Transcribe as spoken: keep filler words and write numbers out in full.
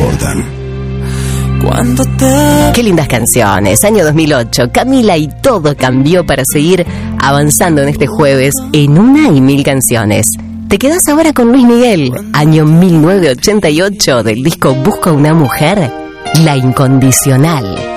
importan. Cuando te... Qué lindas canciones. Año dos mil ocho. Camila y todo cambió para seguir avanzando en este jueves en una y mil canciones. Te quedás ahora con Luis Miguel. Año mil novecientos ochenta y ocho del disco Busco una mujer. La Incondicional.